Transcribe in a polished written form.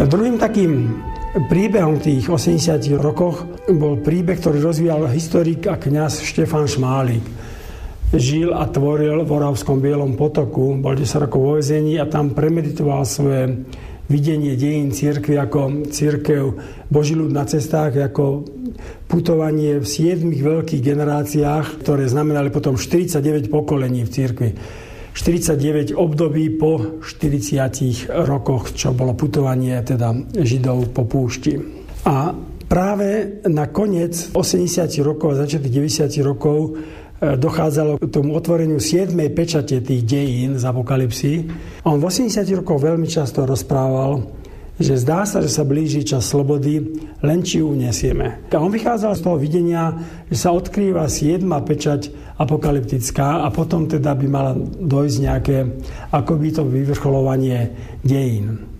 Druhým takým príbehom tých 80 rokoch bol príbeh, ktorý rozvíjal historik a kňaz Štefan Šmálik. Žil a tvoril v Oravskom Bielom potoku, bol 10 rokov vo väzení a tam premeditoval svoje videnie dejín cirkvi ako cirkev Boží ľud na cestách, ako putovanie v 7 veľkých generáciách, ktoré znamenali potom 49 pokolení v cirkvi. 49 období po 40 rokoch, čo bolo putovanie teda Židov po púšti. A práve na koniec 80 rokov a začiatok 90 rokov dochádzalo k tomu otvoreniu 7. pečate tých dejín z Apokalypsy. On v 80 rokoch veľmi často rozprával, že zdá sa, že sa blíži čas slobody, len či ju unesieme. A on vychádzal z toho videnia, že sa odkrýva 7. pečať apokalyptická a potom teda by mala dojsť nejaké akoby to vyvrcholovanie dejín.